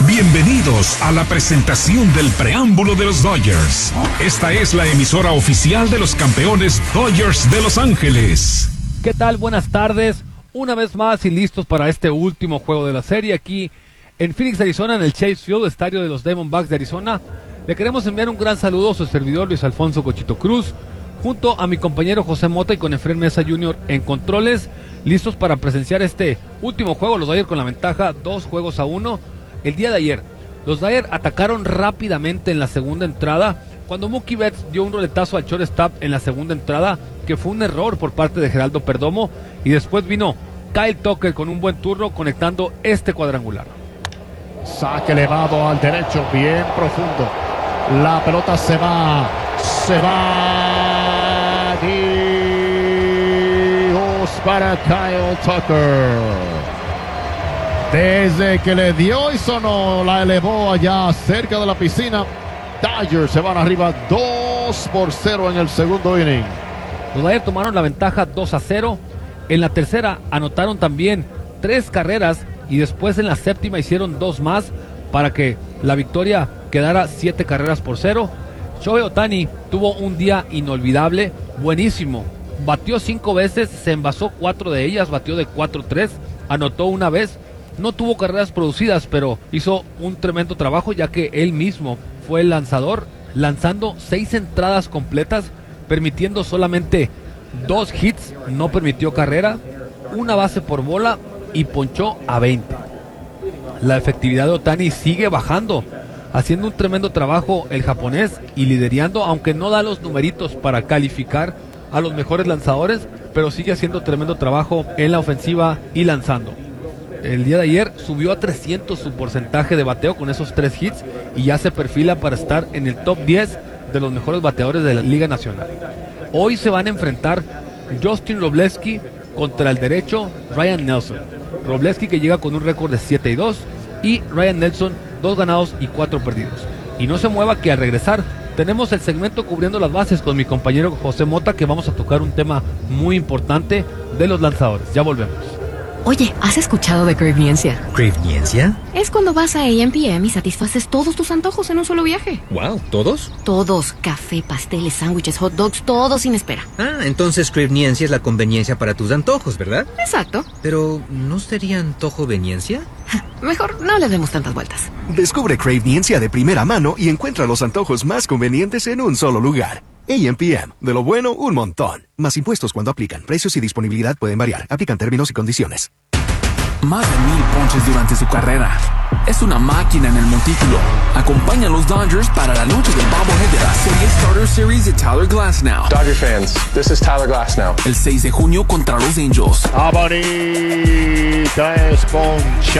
Bienvenidos a la presentación del preámbulo de los Dodgers. Esta es la emisora oficial de los campeones Dodgers de Los Ángeles. ¿Qué tal? Buenas tardes. Una vez más y listos para este último juego de la serie aquí en Phoenix, Arizona, en el Chase Field, estadio de los Diamondbacks de Arizona. Le queremos enviar un gran saludo a su servidor Luis Alfonso Cochito Cruz, junto a mi compañero José Mota y con Efraín Mesa Jr. en controles, listos para presenciar este último juego. Los Dodgers con la ventaja 2-1. El día de ayer, los Dodgers atacaron rápidamente en la segunda entrada, cuando Mookie Betts dio un roletazo al shortstop en la segunda entrada, que fue un error por parte de Geraldo Perdomo, y después vino Kyle Tucker con un buen turno conectando este cuadrangular. Saque elevado al derecho, bien profundo. La pelota se va. Dios para Kyle Tucker. Desde que le dio y sonó, la elevó allá cerca de la piscina. Dodgers se van arriba 2-0 en el segundo inning. Los Dodgers tomaron la ventaja 2-0. En la tercera anotaron también 3 carreras y después en la séptima hicieron 2 más para que la victoria quedara 7-0. Shohei Ohtani tuvo un día inolvidable, buenísimo. Batió 5 veces, se envasó 4 de ellas, batió de 4-3, anotó una vez. No tuvo carreras producidas, pero hizo un tremendo trabajo, ya que él mismo fue el lanzador, lanzando 6 entradas completas, permitiendo solamente 2 hits, no permitió carrera, 1 base por bola y ponchó a 20. La efectividad de Ohtani sigue bajando, haciendo un tremendo trabajo el japonés y liderando, aunque no da los numeritos para calificar a los mejores lanzadores, pero sigue haciendo tremendo trabajo en la ofensiva y lanzando. El día de ayer subió a 300 su porcentaje de bateo con esos 3 hits y ya se perfila para estar en el top 10 de los mejores bateadores de la Liga Nacional. Hoy se van a enfrentar Justin Wrobleski contra el derecho Ryan Nelson. Wrobleski, que llega con un récord de 7-2, y Ryan Nelson 2 ganados y 4 perdidos. Y no se mueva, que al regresar tenemos el segmento cubriendo las bases con mi compañero José Mota, que vamos a tocar un tema muy importante de los lanzadores. Ya volvemos. Oye, ¿has escuchado de Cravniencia? ¿Cravniencia? Es cuando vas a A&PM y satisfaces todos tus antojos en un solo viaje. Wow, ¿todos? Todos. Café, pasteles, sándwiches, hot dogs, todo sin espera. Ah, entonces Cravniencia es la conveniencia para tus antojos, ¿verdad? Exacto. Pero, ¿no sería antojoveniencia? Mejor no le demos tantas vueltas. Descubre Cravniencia de primera mano y encuentra los antojos más convenientes en un solo lugar. A&PM, de lo bueno, un montón. Más impuestos cuando aplican. Precios y disponibilidad pueden variar. Aplican términos y condiciones. Más de 1000 ponches durante su carrera. Es una máquina en el montículo. Acompaña a los Dodgers para la noche del bobblehead de la serie Starter Series de Tyler Glasnow. Dodger fans, this is Tyler Glasnow. El 6 de junio contra los Angels. Abarita es poncha.